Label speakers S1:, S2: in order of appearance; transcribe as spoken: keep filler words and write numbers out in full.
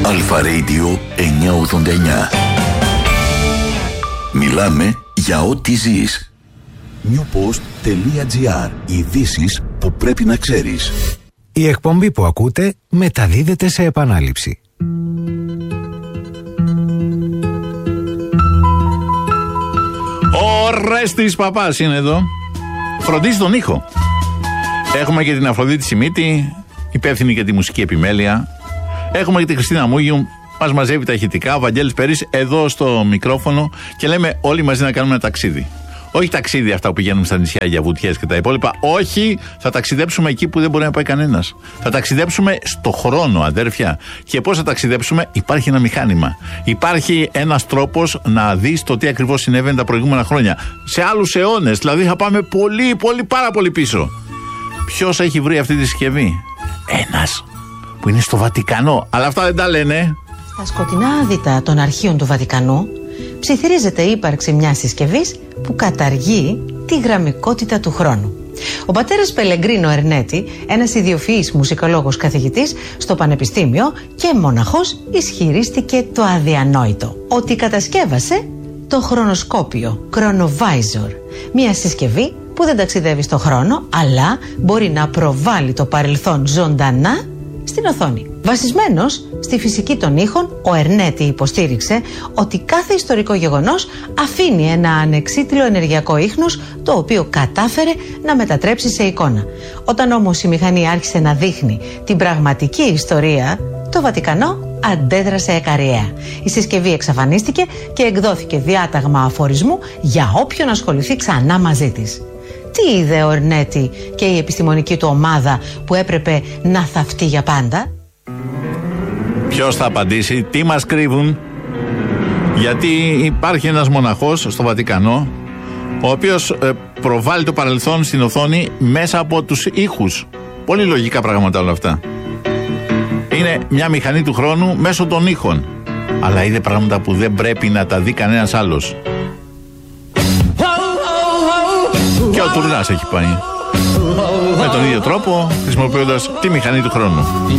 S1: Αλφα Radio εννιακόσια ογδόντα εννιά. Μιλάμε για ό,τι ζεις. newpost.gr. Ειδήσεις που πρέπει να ξέρεις.
S2: Η εκπομπή που ακούτε μεταδίδεται σε επανάληψη.
S3: Ο Ρέστης Παπάς είναι εδώ. Φροντίζει τον ήχο. Έχουμε και την Αφροδίτη Σιμίτη, υπεύθυνη για τη μουσική επιμέλεια. Έχουμε και τη Χριστίνα Μούγιου, μας μαζεύει τα ηχητικά. Ο Βαγγέλης Περής εδώ στο μικρόφωνο και λέμε όλοι μαζί να κάνουμε ένα ταξίδι. Όχι ταξίδι αυτά που πηγαίνουμε στα νησιά για βουτιές και τα υπόλοιπα. Όχι, θα ταξιδέψουμε εκεί που δεν μπορεί να πάει κανένας. Θα ταξιδέψουμε στο χρόνο, αδέρφια. Και πώς θα ταξιδέψουμε? Υπάρχει ένα μηχάνημα. Υπάρχει ένας τρόπος να δεις το τι ακριβώς συνέβαινε τα προηγούμενα χρόνια. Σε άλλους αιώνες, δηλαδή θα πάμε πολύ, πολύ, πάρα πολύ πίσω. Ποιος έχει βρει αυτή τη συσκευή? Ένας που είναι στο Βατικανό. Αλλά αυτά δεν τα λένε.
S4: Στα σκοτεινά άδυτα των αρχείων του Βατικανού ψιθυρίζεται η ύπαρξη μιας συσκευής που καταργεί τη γραμμικότητα του χρόνου. Ο πατέρας Πελεγκρίνο Ερνέτη, ένας ιδιοφυής μουσικολόγος καθηγητής στο Πανεπιστήμιο και μοναχός, ισχυρίστηκε το αδιανόητο. Ότι κατασκεύασε το χρονοσκόπιο, Chronovisor, μια συσκευή που δεν ταξιδεύει στο χρόνο, αλλά μπορεί να προβάλλει το παρελθόν ζωντανά στην οθόνη. Βασισμένος στη φυσική των ήχων, ο Ερνέτη υποστήριξε ότι κάθε ιστορικό γεγονός αφήνει ένα ανεξίτηλο ενεργειακό ίχνος, το οποίο κατάφερε να μετατρέψει σε εικόνα. Όταν όμως η μηχανή άρχισε να δείχνει την πραγματική ιστορία, το Βατικανό αντέδρασε εκαριαία. Η συσκευή εξαφανίστηκε και εκδόθηκε διάταγμα αφορισμού για όποιον ασχοληθεί ξανά μαζί της. Τι είδε ο Ερνέτη και η επιστημονική του ομάδα που έπρεπε να θαυτεί για πάντα?
S3: Ποιος θα απαντήσει? Τι μας κρύβουν? Γιατί υπάρχει ένας μοναχός στο Βατικανό, ο οποίος ε, προβάλλει το παρελθόν στην οθόνη μέσα από τους ήχους. Πολύ λογικά πράγματα όλα αυτά. Είναι μια μηχανή του χρόνου μέσω των ήχων. Αλλά είδε πράγματα που δεν πρέπει να τα δει κανένας άλλος. Και ο Τουρνάς έχει πάει με τον ίδιο τρόπο, χρησιμοποιώντας τη μηχανή του χρόνου.